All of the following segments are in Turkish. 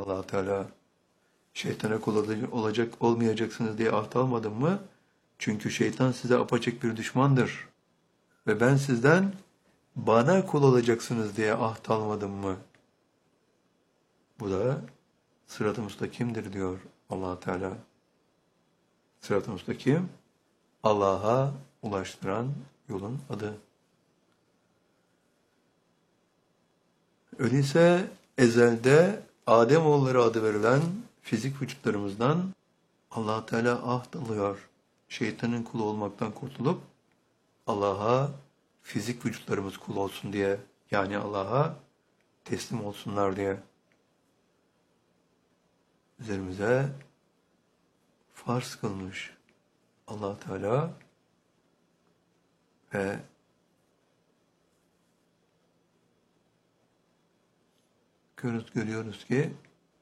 Allah Teala. Şeytana kul olacak olmayacaksınız diye ahd almadım mı? Çünkü şeytan size apaçık bir düşmandır. Ve ben sizden bana kul olacaksınız diye ahd almadım mı? Bu da sırat-ı müstakimdir diyor Allah Teala. Sırat-ı müstakim, Allah'a ulaştıran yolun adı. Öyleyse ezelde Ademoğulları adı verilen fizik vücutlarımızdan Allah Teala ahd alıyor. Şeytanın kulu olmaktan kurtulup Allah'a fizik vücutlarımız kul olsun diye, yani Allah'a teslim olsunlar diye üzerimize farz kılmış Allah Teala ve görüyoruz ki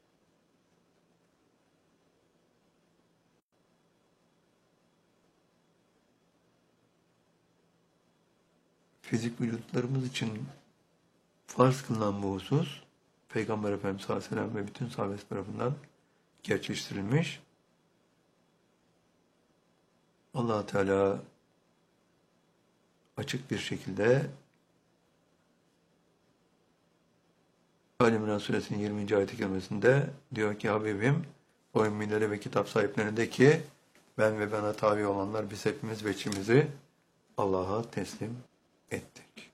fizik vücutlarımız için farz kılınan bu husus Peygamber Efendimiz sallallahu aleyhi ve sellem ve bütün sahabesi tarafından gerçekleştirilmiş. Allah Teala açık bir şekilde Ali İmran Suresinin 20. ayet-i kerimesinde diyor ki Habibim o ümminlere ve kitap sahiplerine de ki ben ve bana tabi olanlar biz hepimiz veçimizi Allah'a teslim ettik.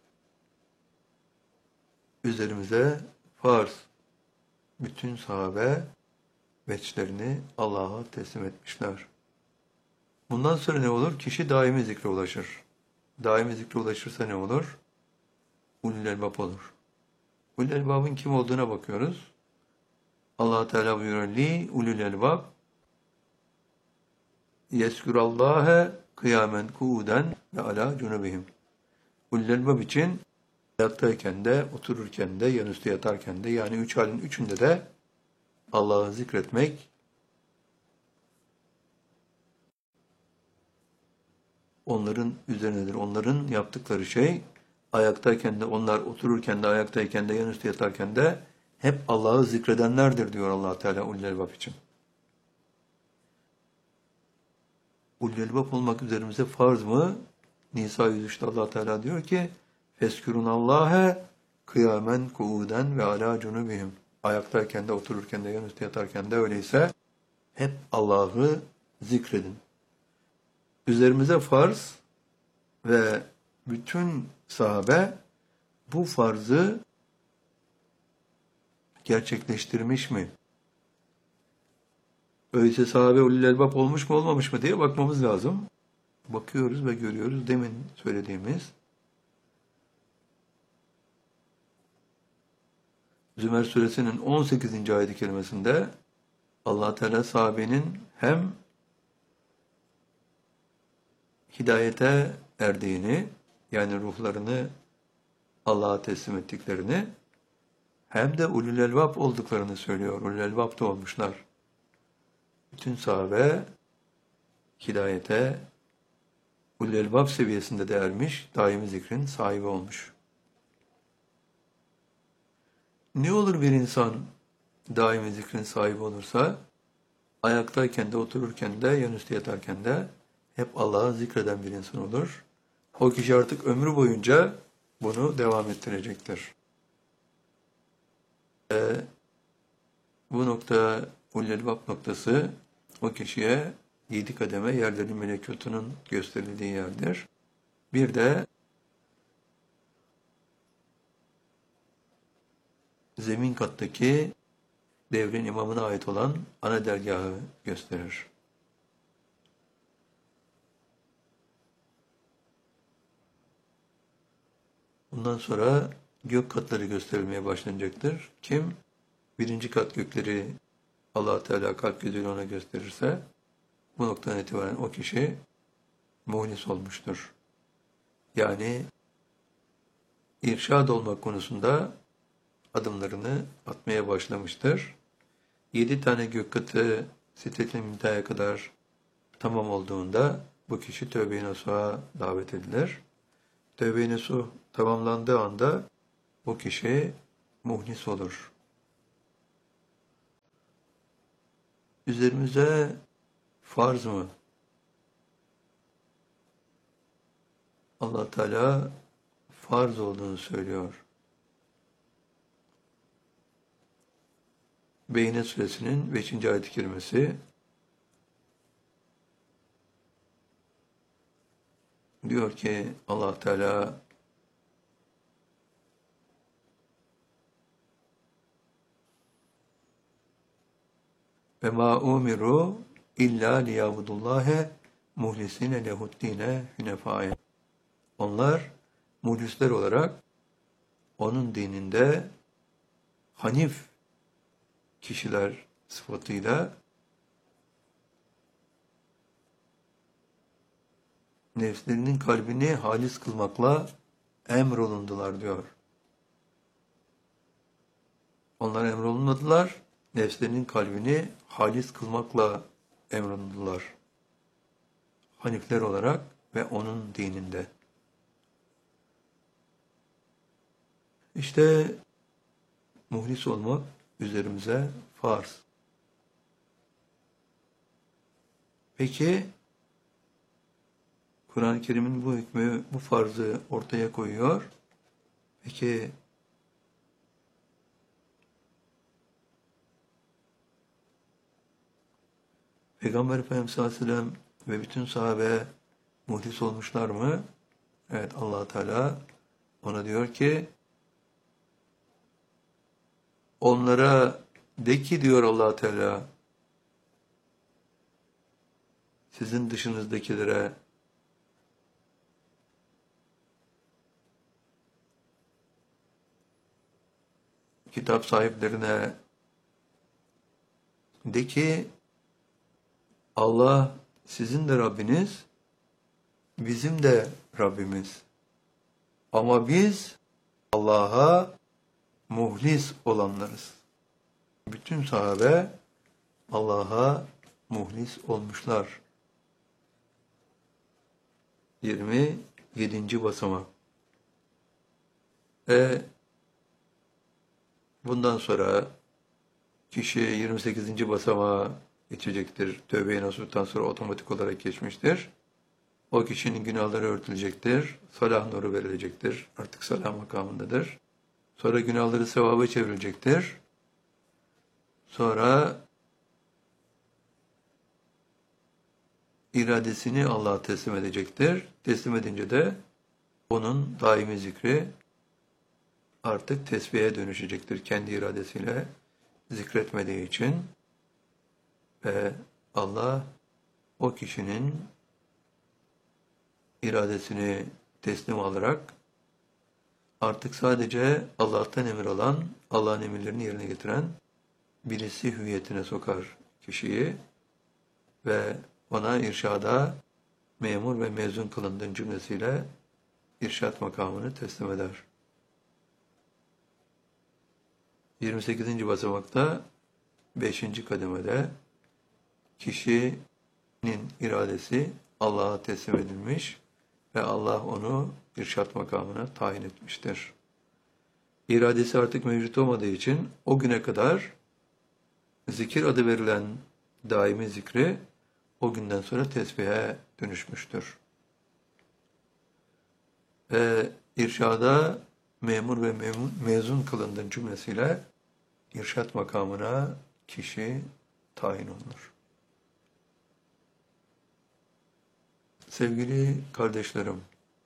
Üzerimize farz. Bütün sahabe veçlerini Allah'a teslim etmişler. Bundan sonra ne olur? Kişi daimi zikre ulaşır. Daimi zikre ulaşırsa ne olur? Ulul elbab olur. Ulul elbabın kim olduğuna bakıyoruz. Allah Teala buyuruyor li ulul elbab yeskurallaha kıyamen kuuden ve ala cunubihim. Ulul elbab için ayaktayken de, otururken de, yanüstü yatarken de, yani üç halin üçünde de Allah'ı zikretmek onların üzerinedir. Onların yaptıkları şey ayaktayken de, onlar otururken de, ayaktayken de, yanüstü yatarken de hep Allah'ı zikredenlerdir diyor Allah Teala ulul elbab için. Ulul elbab olmak üzerimize farz mı? Nisa 103'te Allah Teala diyor ki Feskürunallâhe kıyamen kuuden ve alâ cunubihim. Ayaktayken de, otururken de, yanüstü yatarken de öyleyse hep Allah'ı zikredin. Üzerimize farz ve bütün sahabe bu farzı gerçekleştirmiş mi? Öyleyse sahabe ulul elbab olmuş mu olmamış mı diye bakmamız lazım. Bakıyoruz ve görüyoruz demin söylediğimiz Zümer suresinin 18. ayet-i kerimesinde Allah Teala sahabenin hem hidayete erdiğini, yani ruhlarını Allah'a teslim ettiklerini, hem de ulul elbab olduklarını söylüyor. Ulul elbab da olmuşlar. Bütün sahabe hidayete, ulul elbab seviyesinde de ermiş, daimi zikrin sahibi olmuş. Ne olur bir insan daimi zikrin sahibi olursa, ayaktayken de, otururken de, yanüstü yatarken de hep Allah'ı zikreden bir insan olur. O kişi artık ömrü boyunca bunu devam ettirecektir. Bu nokta, ulul elbab noktası, o kişiye 7 kademe yerlerin melekutunun gösterildiği yerdir. Bir de zemin kattaki devrin imamına ait olan ana dergahı gösterir. Bundan sonra gök katları gösterilmeye başlanacaktır. Kim? Birinci kat gökleri Allah Teala kalp gözüyle ona gösterirse bu noktadan itibaren o kişi muhlis olmuştur. Yani irşad olmak konusunda adımlarını atmaya başlamıştır. 7 tane gök katı Sidret-i Münteha'ya kadar tamam olduğunda bu kişi tövbe-i nasuha davet edilir. Tövbe-i nasuh tamamlandığı anda bu kişi muhlis olur. üzerimize farz mı? Allah Teala farz olduğunu söylüyor. Beyne suresinin 5. ayet-i kerimesi diyor ki Allah Teala ve ma umiru illa liyabudullâhe muhlisine lehuddîne hünefâye. Onlar muhlisler olarak onun dininde hanif kişiler sıfatıyla nefslerinin kalbini halis kılmakla emrolundular diyor. Onlar emrolunmadılar, nefslerinin kalbini halis kılmakla emrolundular. Hanifler olarak ve onun dininde. İşte muhlis olmak üzerimize farz. Peki, Kur'an-ı Kerim'in bu hükmü, bu farzı ortaya koyuyor. Peki, Peygamber Efendimiz sallallahu aleyhi ve sellem ve bütün sahabe muhlis olmuşlar mı? Evet, Allah Teala ona diyor ki, onlara de ki diyor Allah Teala, sizin dışınızdakilere kitap sahiplerine de ki Allah sizin de Rabbiniz, bizim de Rabbimiz. Ama biz Allah'a muhlis olanlarız. Bütün sahabe Allah'a muhlis olmuşlar. 27. basamak. Bundan sonra kişi 28. basamağa geçecektir. Tövbe-i Nasuh'tan sonra otomatik olarak geçmiştir. O kişinin günahları örtülecektir. Salah nuru verilecektir. Artık salah makamındadır. Sonra günahları sevaba çevrilecektir. Sonra iradesini Allah'a teslim edecektir. Teslim edince de onun daimi zikri artık tesbihe dönüşecektir. Kendi iradesiyle zikretmediği için ve Allah o kişinin iradesini teslim alarak artık sadece Allah'tan emir alan, Allah'ın emirlerini yerine getiren birisi hüviyetine sokar kişiyi ve ona irşada memur ve mezun kılındığın cümlesiyle irşat makamını teslim eder. 28. basamakta 5. kademede kişinin iradesi Allah'a teslim edilmiş ve Allah onu irşat makamına tayin etmiştir. İradesi artık mevcut olmadığı için o güne kadar zikir adı verilen daimi zikri o günden sonra tesbihe dönüşmüştür. Ve irşada memur ve mezun kılındığın cümlesiyle irşat makamına kişi tayin olunur. Sevgili kardeşlerim,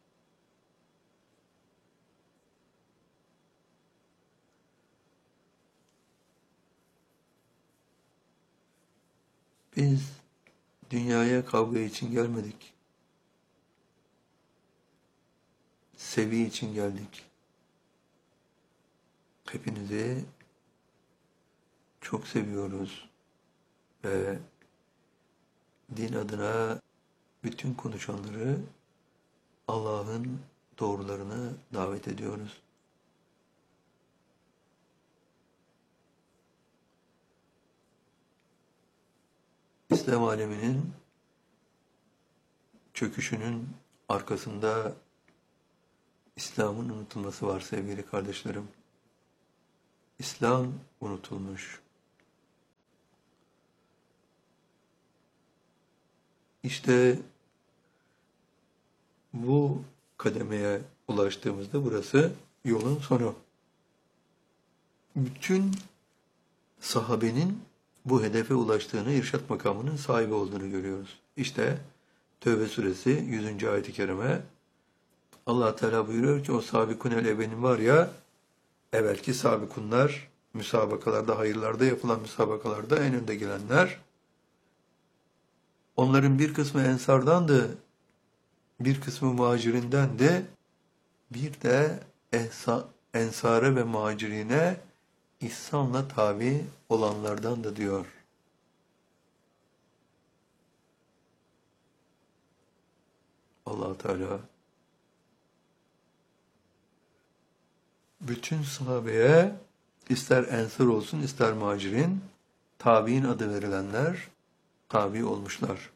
biz dünyaya kavga için gelmedik. Sevi için geldik. Hepinizi çok seviyoruz ve din adına bütün konuşanları Allah'ın doğrularını davet ediyoruz. İslam aleminin çöküşünün arkasında İslam'ın unutulması var sevgili kardeşlerim. İslam unutulmuş. İşte bu kademeye ulaştığımızda burası yolun sonu. Bütün sahabenin bu hedefe ulaştığını, irşat makamının sahibi olduğunu görüyoruz. İşte Tevbe suresi 100. ayet-i kerime Allah Teala buyuruyor ki o sabikunel evvenin var ya, evvelki sabikunlar, müsabakalarda, hayırlarda yapılan müsabakalarda en önde gelenler, onların bir kısmı ensardandı, bir kısmı muhacirindendi, bir de ensare ve muhacirine İhsan'la tabi olanlardan da diyor. Allah Teala bütün sahabeye ister ensar olsun ister muhacirin tabi'in adı verilenler tabi olmuşlar.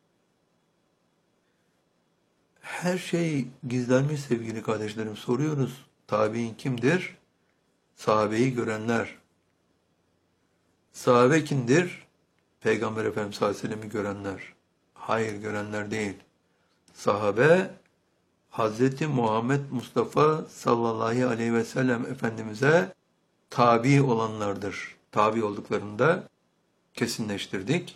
Her şey gizlenmiş sevgili kardeşlerim, soruyoruz. Tabi'in kimdir? Sahabeyi görenler. Sahabe kimdir? Peygamber Efendimiz sallallahu aleyhi ve sellem'i görenler. Hayır, görenler değil. Sahabe, Hazreti Muhammed Mustafa sallallahu aleyhi ve sellem Efendimiz'e tabi olanlardır. Tabi olduklarını da kesinleştirdik.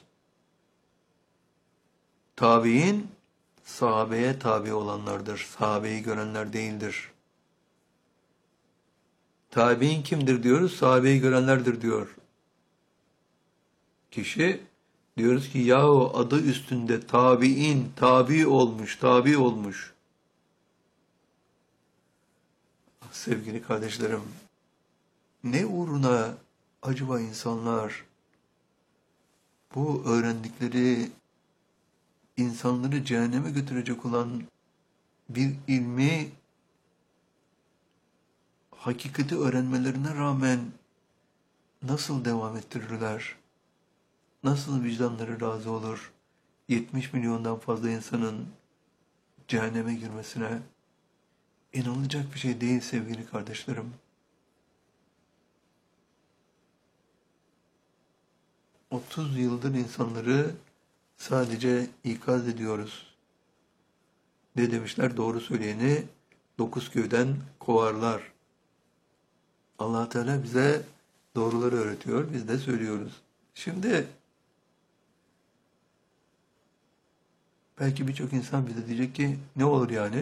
Tabi'in sahabeye tabi olanlardır. Sahabeyi görenler değildir. Tabi'in kimdir diyoruz? Sahabeyi görenlerdir diyor kişi. Diyoruz ki yahu adı üstünde tabi'in, tabi olmuş, tabi olmuş. Sevgili kardeşlerim, ne uğruna acaba insanlar bu öğrendikleri insanları cehenneme götürecek olan bir ilmi hakikati öğrenmelerine rağmen nasıl devam ettirirler? Nasıl vicdanları razı olur? 70 milyondan fazla insanın cehenneme girmesine inanılacak bir şey değil sevgili kardeşlerim. 30 yıldır insanları sadece ikaz ediyoruz. Ne demişler? Doğru söyleyeni 9 köyden kovarlar. Allah Teala bize doğruları öğretiyor, biz de söylüyoruz. Şimdi belki birçok insan bize diyecek ki ne olur yani?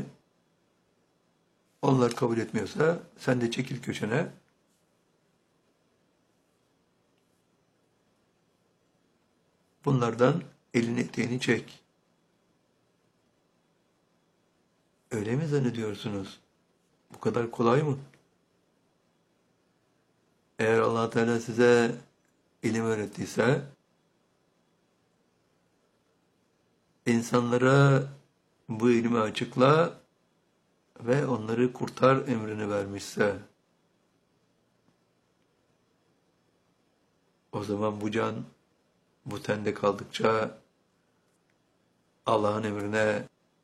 Onlar kabul etmiyorsa sen de çekil köşene. Bunlardan elini eteğini çek. Öyle mi zannediyorsunuz? Bu kadar kolay mı? Eğer Allah Teala size ilim öğrettiyse, insanlara bu ilmi açıkla ve onları kurtar emrini vermişse, o zaman bu can bu tende kaldıkça Allah'ın emrine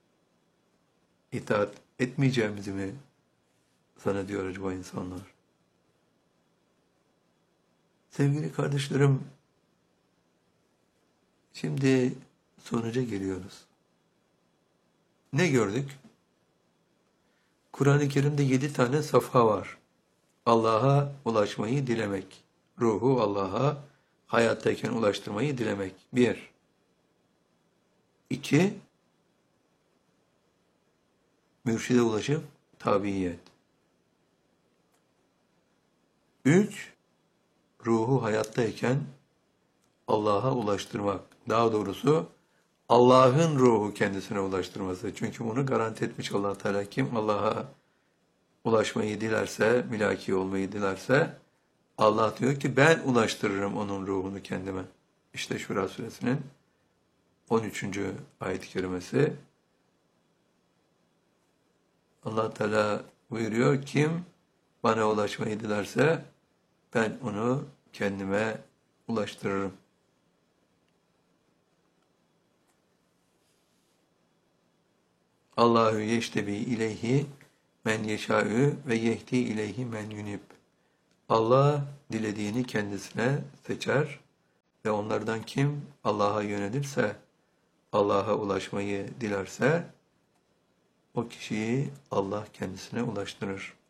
itaat etmeyeceğimizi mi zannediyor acaba insanlar? Sevgili kardeşlerim, şimdi sonuca geliyoruz. Ne gördük? Kur'an-ı Kerim'de 7 tane safha var. Allah'a ulaşmayı dilemek. Ruhu Allah'a hayattayken ulaştırmayı dilemek. 1. 2. Mürşide ulaşıp tabiiyet. 3. Ruhu hayattayken Allah'a ulaştırmak. Daha doğrusu Allah'ın ruhu kendisine ulaştırması. Çünkü bunu garanti etmiş Allah Teala. Kim Allah'a ulaşmayı dilerse, mülaki olmayı dilerse, Allah diyor ki ben ulaştırırım onun ruhunu kendime. İşte Şura suresinin 13. ayet-i kerimesi. Allah Teala buyuruyor, kim bana ulaşmayı dilerse ben onu kendime ulaştırırım. Allahu yeştebi ileyhi men yeşâ'ü ve yehdi ileyhi men yunib. Allah dilediğini kendisine seçer ve onlardan kim Allah'a yönelirse Allah'a ulaşmayı dilerse o kişiyi Allah kendisine ulaştırır.